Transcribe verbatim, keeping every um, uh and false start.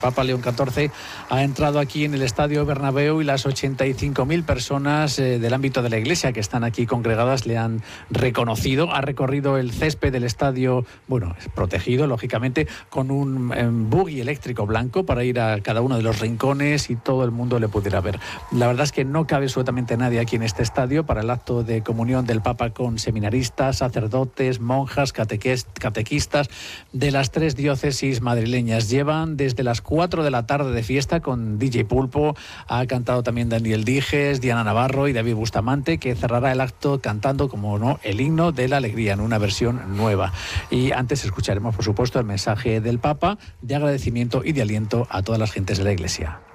Papa León catorce ha entrado aquí en el Estadio Bernabéu y las ochenta y cinco mil personas eh, del ámbito de la Iglesia que están aquí congregadas le han reconocido. Ha recorrido el césped del estadio, bueno, protegido, lógicamente, con un eh, buggy eléctrico blanco para ir a cada uno de los rincones y todo el mundo le pudiera ver. La verdad es que no cabe absolutamente nadie aquí en este estadio para el acto de comunión del Papa con seminaristas, sacerdotes, monjas, catequistas de las tres diócesis madrileñas. Llevan desde las cuatro de la tarde de fiesta con D J Pulpo. Ha cantado también Daniel Dijes, Diana Navarro y David Bustamante, que cerrará el acto cantando, como no, el himno de la alegría en una versión nueva. Y antes escucharemos, por supuesto, el mensaje del Papa de agradecimiento y de aliento a todas las gentes de la Iglesia.